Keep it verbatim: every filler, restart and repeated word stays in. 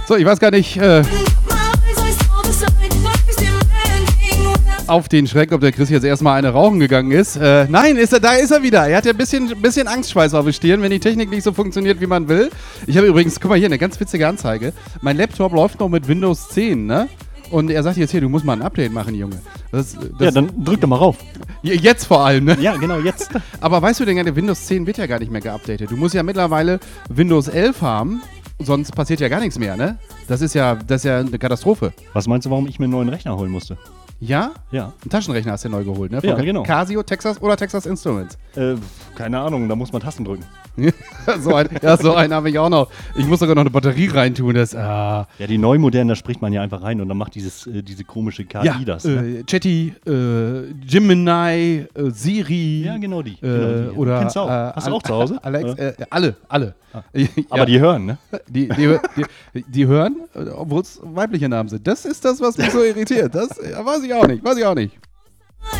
So, ich weiß gar nicht, äh, auf den Schreck, ob der Chris jetzt erstmal eine rauchen gegangen ist. Äh, nein, ist er, da ist er wieder. Er hat ja ein bisschen, bisschen Angstschweiß auf der Stirn, wenn die Technik nicht so funktioniert, wie man will. Ich habe übrigens, guck mal hier, eine ganz witzige Anzeige. Mein Laptop läuft noch mit Windows zehn, ne? Und er sagt jetzt hier, du musst mal ein Update machen, Junge. Das, das ja, dann drück doch mal rauf. Jetzt vor allem, ne? Ja, genau, jetzt. Aber weißt du denn, der Windows zehn wird ja gar nicht mehr geupdatet. Du musst ja mittlerweile Windows elf haben, sonst passiert ja gar nichts mehr, ne? Das ist ja, das ist ja eine Katastrophe. Was meinst du, warum ich mir einen neuen Rechner holen musste? Ja? Ja. Einen Taschenrechner hast du neu geholt, ne? Von ja, genau. Casio, Texas oder Texas Instruments? Äh, keine Ahnung, da muss man Tasten drücken. so ein, ja, so einen habe ich auch noch. Ich muss sogar noch eine Batterie reintun. Das, ah. Ja, die Neumodernen, da spricht man ja einfach rein und dann macht dieses, äh, diese komische K I ja, das. Äh, ne? Chatty, äh, Gemini, äh, Siri. Ja, genau die. Äh, genau die. Oder, Kennst du auch? Äh, Hast du auch zu Hause? Alex, ja. äh, alle, alle. Ah. Ja. Aber die hören, ne? Die, die, die, die hören, obwohl es weibliche Namen sind. Das ist das, was mich so irritiert. Das äh, weiß ich auch nicht. Weiß ich auch nicht.